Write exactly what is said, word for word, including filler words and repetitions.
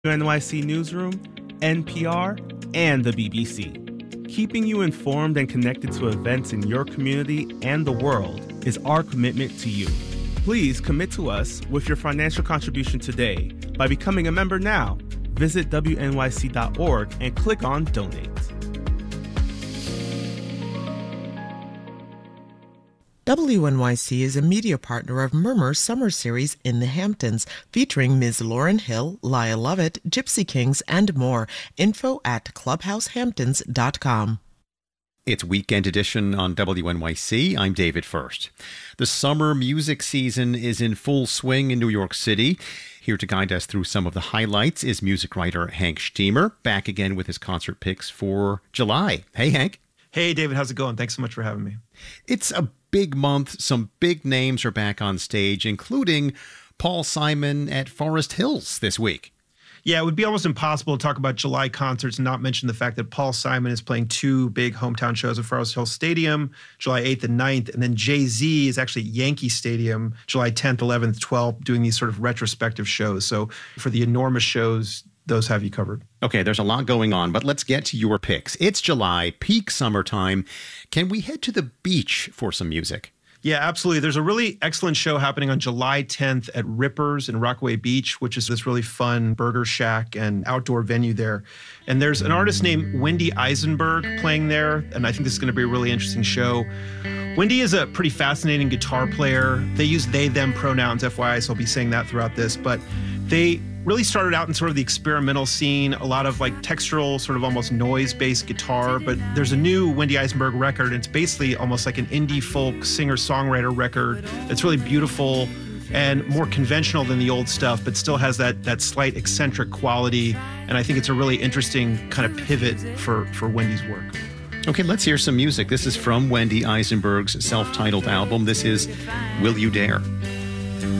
N Y C Newsroom, N P R, and the B B C. Keeping you informed and connected to events in your community and the world is our commitment to you. Please commit to us with your financial contribution today by becoming a member now. Visit W N Y C dot org and click on Donate. W N Y C is a media partner of Murmur Summer Series in the Hamptons, featuring Miz Lauryn Hill, Lyle Lovett, Gypsy Kings, and more. Info at clubhouse hamptons dot com. It's Weekend Edition on W N Y C. I'm David First. The summer music season is in full swing in New York City. Here to guide us through some of the highlights is music writer Hank Stiemer, back again with his concert picks for July. Hey, Hank. Hey, David. How's it going? Thanks so much for having me. It's a big month. Some big names are back on stage, including Paul Simon at Forest Hills this week. Yeah, it would be almost impossible to talk about July concerts and not mention the fact that Paul Simon is playing two big hometown shows at Forest Hills Stadium, July eighth and ninth, and then Jay-Z is actually at Yankee Stadium, July tenth, eleventh, twelfth, doing these sort of retrospective shows. So for the enormous shows, those have you covered. Okay, there's a lot going on, but let's get to your picks. It's July, peak summertime. Can we head to the beach for some music? Yeah, absolutely. There's a really excellent show happening on July tenth at Rippers in Rockaway Beach, which is this really fun burger shack and outdoor venue there. And there's an artist named Wendy Eisenberg playing there, and I think this is going to be a really interesting show. Wendy is a pretty fascinating guitar player. They use they, them pronouns, F Y I, so I'll be saying that throughout this. But they really started out in sort of the experimental scene, a lot of like textural, sort of almost noise-based guitar. But there's a new Wendy Eisenberg record, and it's basically almost like an indie folk singer-songwriter record that's really beautiful and more conventional than the old stuff, but still has that that slight eccentric quality. And I think it's a really interesting kind of pivot for, for Wendy's work. Okay, let's hear some music. This is from Wendy Eisenberg's self-titled album. This is Will You Dare?